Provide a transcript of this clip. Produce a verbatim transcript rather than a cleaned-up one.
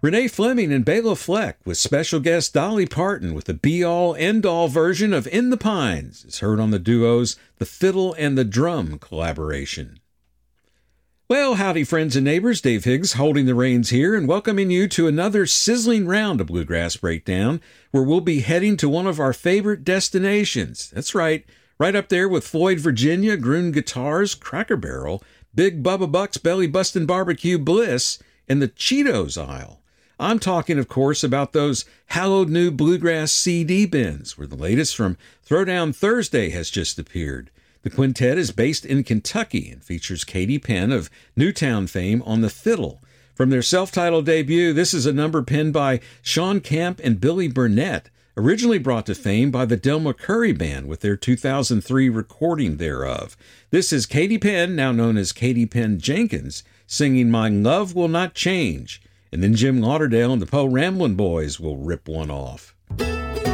Renee Fleming and Bela Fleck with special guest Dolly Parton with the be-all, end-all version of In the Pines. It's heard on the duo's The Fiddle and the Drum collaboration. Well, howdy friends and neighbors, Dave Higgs holding the reins here and welcoming you to another sizzling round of Bluegrass Breakdown, where we'll be heading to one of our favorite destinations. That's right, right up there with Floyd, Virginia, Groon Guitars, Cracker Barrel, Big Bubba Buck's Belly Bustin' Barbecue Bliss, and the Cheetos aisle. I'm talking, of course, about those hallowed new Bluegrass C D bins, where the latest from Throwdown Thursday has just appeared. The quintet is based in Kentucky and features Katie Penn of Newtown fame on the fiddle. From their self-titled debut, this is a number penned by Sean Camp and Billy Burnett, originally brought to fame by the Del McCoury Band with their two thousand three recording thereof. This is Katie Penn, now known as Katie Penn Jenkins, singing My Love Will Not Change. And then Jim Lauderdale and the Poe Ramblin' Boys will rip one off.